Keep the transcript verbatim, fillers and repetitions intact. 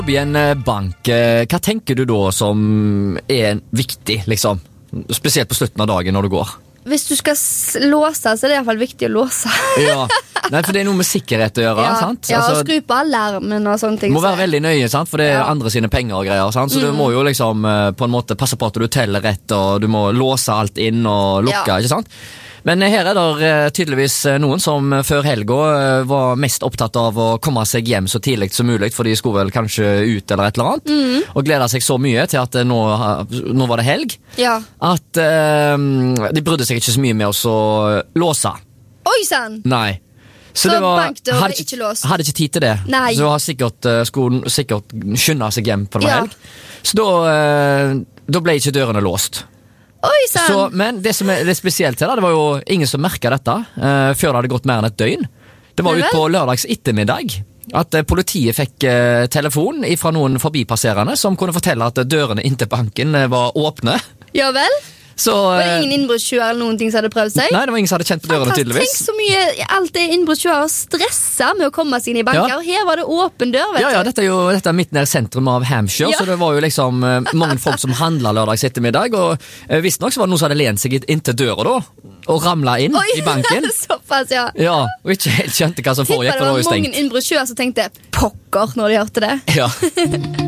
I en bank, hva tenker du da som er viktig, liksom? Spesielt på slutten av dagen når du går. Hvis du skal låse, så er det i hvert fall viktig å låse. Ja, nei, for det er noe med sikkerhet å gjøre, ja. sant? Ja, altså, og skru på alarmen og sånne ting. Må være veldig nøye, sant? For det er ja. andre sine penger og greier, sant? Så mm. du må jo liksom på en måte passe på at du teller rett, og du må låse alt inn og lukke, ja. Ikke sant? Men her er det tydeligvis noen som før helga var mest opptatt av å komme seg hjem så tidlig som mulig, for de skulle vel kanskje ut eller et eller annet, mm. og gleda seg så mye til at nå, nå var det helg, ja. At uh, de brydde seg ikke så mye med oss å låse. Oi, sann! Nei. Så, så det var, hadde, ikke, ikke låst. hadde ikke tid til det. Nei. Så har sikkert, skulle sikkert skynde seg hjem på en ja. helg. Så da, uh, da ble ikke dørene låst. Oi, så, men det som er litt spesielt her da, det var jo ingen som merket dette uh, før det hadde gått mer enn et døgn. Det var ut på lørdags ettermiddag at uh, politiet fikk uh, telefon fra noen forbipasserende som kunne fortelle at dørene inn til banken uh, var åpne. Ja vel? Så, var det ingen innbruddstyver eller noen ting som hadde prøvd seg? Nei, det var ingen som hadde kjent på dørene tydeligvis. Tenk så mye alt det innbruddstyver har stresset med å komme seg inn i banker. Ja. Her var det åpen dør, vet ja, ja, dette er jo dette er midt nær sentrum av Hampshire, ja. Så det var jo liksom uh, mange folk som handlet lørdags ettermiddag, og uh, visst nok så var det noen som hadde lent seg inntil døra da, og ramlet inn Oi. I banken. Såpass, ja. Ja, og ikke helt skjønte hva som foregikk. Tipper det var, var mange innbruddstyver som tenkte pokker når de hørte det. Ja.